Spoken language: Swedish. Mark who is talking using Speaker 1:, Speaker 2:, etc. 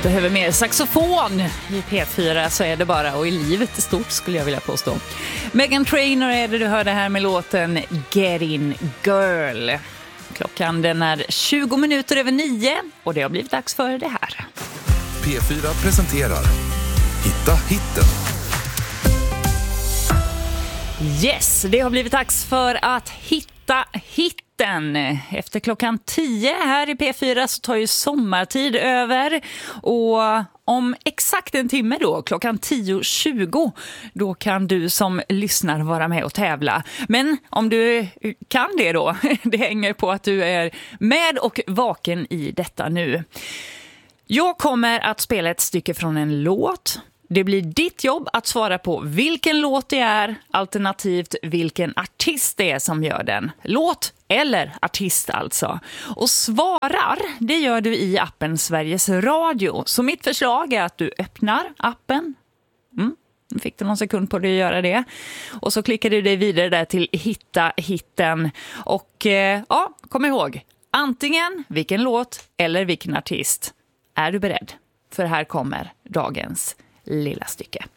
Speaker 1: behöver mer saxofon i P4 så är det bara, och i livet stort skulle jag vilja påstå. Meghan Trainor är det du hörde här med låten Get In Girl. Klockan den är 20 minuter över 9 och det har blivit dags för det här.
Speaker 2: P4 presenterar Hitta hitten.
Speaker 1: Yes, det har blivit dags för att hitta hitten. Efter klockan 10 här i P4 så tar ju sommartid över och om exakt en timme då, klockan 10.20, då kan du som lyssnar vara med och tävla. Men om du kan det då, det hänger på att du är med och vaken i detta nu. Jag kommer att spela ett stycke från en låt. Det blir ditt jobb att svara på vilken låt det är, alternativt vilken artist det är som gör den. Låt eller artist alltså. Och svarar, det gör du i appen Sveriges Radio. Så mitt förslag är att du öppnar appen. Fick du någon sekund på dig att göra det. Och så klickar du dig vidare där till Hitta hitten. Och ja, kom ihåg. Antingen vilken låt eller vilken artist. Är du beredd? För här kommer dagens lilla stycke.